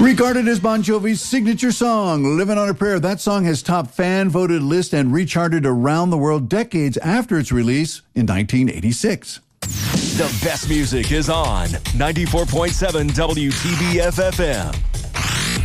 Regarded as Bon Jovi's signature song, Living on a Prayer, that song has topped fan-voted lists and recharted around the world decades after its release in 1986. The best music is on 94.7 WTBF FM.